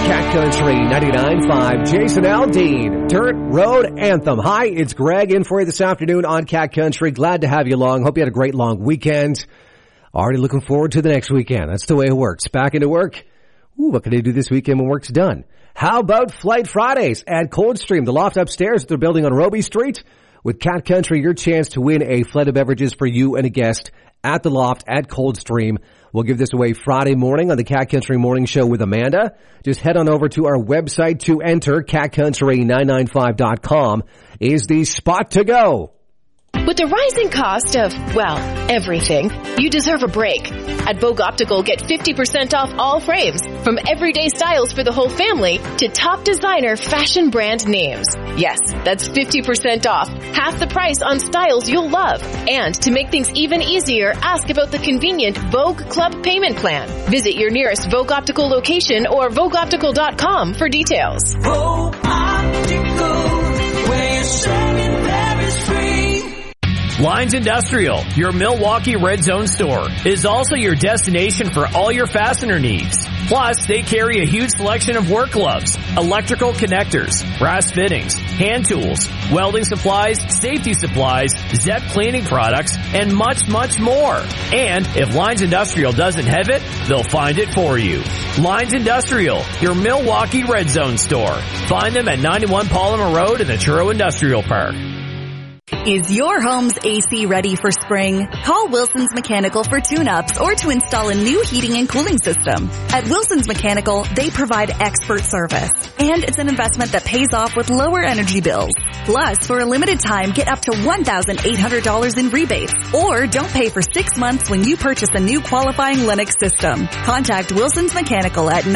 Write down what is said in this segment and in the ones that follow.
Cat Country 99.5, Jason Aldean, Dirt Road Anthem. Hi, it's Greg in for you this afternoon on Cat Country. Glad to have you along. Hope you had a great long weekend. Already looking forward to the next weekend. That's the way it works. Back into work. Ooh, what can I do this weekend when work's done? How about Flight Fridays at Coldstream, the loft upstairs that they're building on Roby Street? With Cat Country, your chance to win a flight of beverages for you and a guest at the loft at Coldstream. We'll give this away Friday morning on the Cat Country Morning Show with Amanda. Just head on over to our website to enter. CatCountry995.com is the spot to go. With the rising cost of, well, everything, you deserve a break. At Vogue Optical, get 50% off all frames, from everyday styles for the whole family to top designer fashion brand names. Yes, that's 50% off, half the price on styles you'll love. And to make things even easier, ask about the convenient Vogue Club payment plan. Visit your nearest Vogue Optical location or VogueOptical.com for details. Vogue Optical, where you're saving there is free. Lines Industrial, your Milwaukee Red Zone store, is also your destination for all your fastener needs. Plus, they carry a huge selection of work gloves, electrical connectors, brass fittings, hand tools, welding supplies, safety supplies, ZEP cleaning products, and much, much more. And if Lines Industrial doesn't have it, they'll find it for you. Lines Industrial, your Milwaukee Red Zone store. Find them at 91 Polymer Road in the Truro Industrial Park. Is your home's AC ready for spring? Call Wilson's Mechanical for tune-ups or to install a new heating and cooling system. At Wilson's Mechanical, they provide expert service, and it's an investment that pays off with lower energy bills. Plus, for a limited time, get up to $1,800 in rebates, or don't pay for 6 months when you purchase a new qualifying Lennox system. Contact Wilson's Mechanical at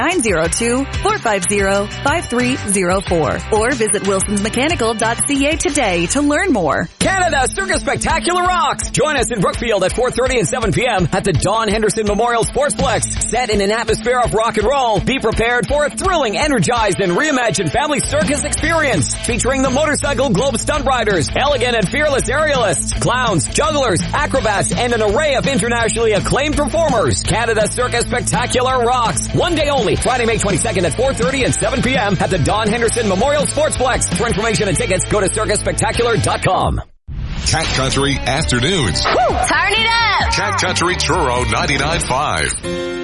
902-450-5304 or visit wilsonsmechanical.ca today to learn more. Canada Circus Spectacular rocks! Join us in Brookfield at 4:30 and 7 p.m. at the Don Henderson Memorial Sportsplex. Set in an atmosphere of rock and roll, be prepared for a thrilling, energized, and reimagined family circus experience featuring the Motorcycle Globe stunt riders, elegant and fearless aerialists, clowns, jugglers, acrobats, and an array of internationally acclaimed performers. Canada Circus Spectacular rocks! One day only, Friday, May 22nd at 4:30 and 7 p.m. at the Don Henderson Memorial Sportsplex. For information and tickets, go to circusspectacular.com. Cat Country Afternoons. Woo, turn it up! Cat Country Truro 99.5.